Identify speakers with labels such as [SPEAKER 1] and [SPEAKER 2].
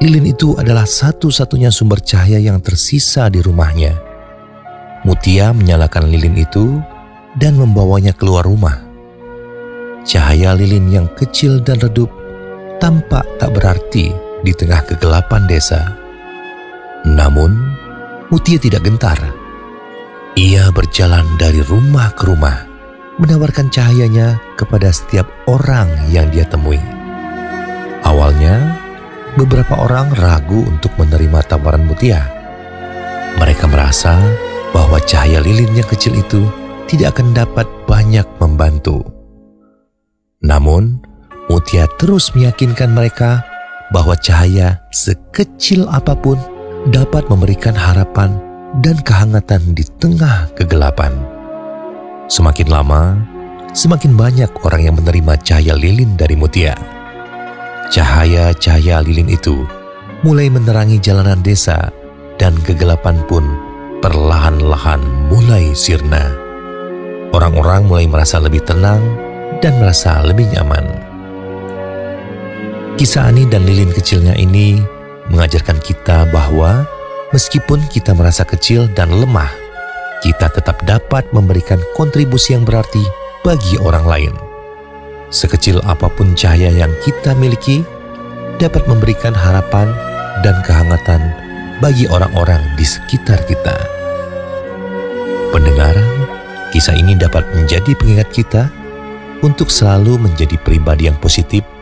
[SPEAKER 1] Lilin itu adalah satu-satunya sumber cahaya yang tersisa di rumahnya. Mutia menyalakan lilin itu dan membawanya keluar rumah. Cahaya lilin yang kecil dan redup tampak tak berarti di tengah kegelapan desa. Namun, Mutia tidak gentar. Ia berjalan dari rumah ke rumah, menawarkan cahayanya kepada setiap orang yang dia temui. Awalnya, beberapa orang ragu untuk menerima tawaran Mutia. Mereka merasa bahwa cahaya lilin yang kecil itu tidak akan dapat banyak membantu. Namun, Mutia terus meyakinkan mereka bahwa cahaya sekecil apapun dapat memberikan harapan dan kehangatan di tengah kegelapan. Semakin lama, semakin banyak orang yang menerima cahaya lilin dari Mutia. Cahaya-cahaya lilin itu mulai menerangi jalanan desa dan kegelapan pun perlahan-lahan mulai sirna. Orang-orang mulai merasa lebih tenang dan merasa lebih nyaman. Kisah Ani dan lilin kecilnya ini mengajarkan kita bahwa meskipun kita merasa kecil dan lemah, kita tetap dapat memberikan kontribusi yang berarti bagi orang lain. Sekecil apapun cahaya yang kita miliki dapat memberikan harapan dan kehangatan bagi orang-orang di sekitar kita. Pendengar, kisah ini dapat menjadi pengingat kita untuk selalu menjadi pribadi yang positif